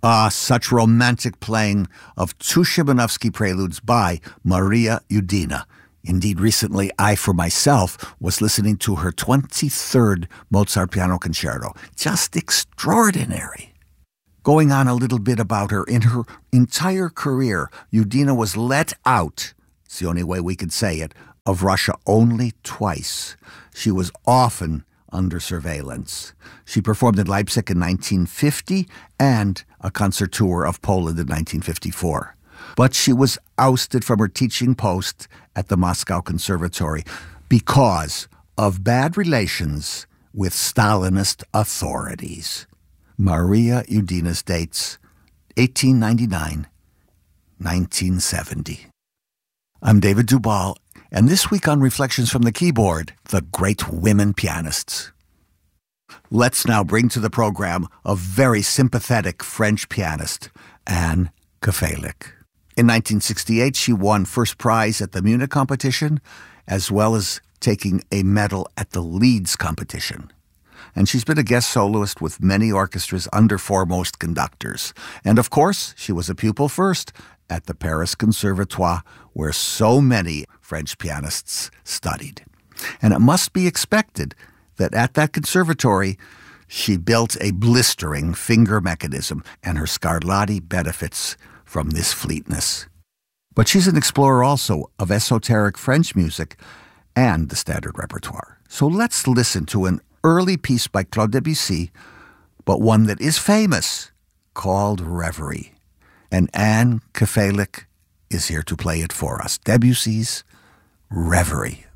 Ah, such romantic playing of two Szymanowski preludes by Maria Udina. Indeed, recently I, for myself, was listening to her 23rd Mozart Piano Concerto. Just extraordinary. Going on a little bit about her, in her entire career, Udina was let out, it's the only way we could say it, of Russia only twice. She was often under surveillance. She performed in Leipzig in 1950 and a concert tour of Poland in 1954. But she was ousted from her teaching post at the Moscow Conservatory because of bad relations with Stalinist authorities. Maria Udina's dates, 1899, 1970. I'm David Dubal, and this week on Reflections from the Keyboard, the great women pianists. Let's now bring to the program a very sympathetic French pianist, Anne Kafelic. In 1968, she won first prize at the Munich competition, as well as taking a medal at the Leeds competition. And she's been a guest soloist with many orchestras under foremost conductors. And of course, she was a pupil first at the Paris Conservatoire, where so many French pianists studied. And it must be expected that at that conservatory, she built a blistering finger mechanism, and her Scarlatti benefits from this fleetness. But she's an explorer also of esoteric French music and the standard repertoire. So let's listen to an early piece by Claude Debussy, but one that is famous, called Reverie. And Anne Kafelic is here to play it for us. Debussy's Reverie.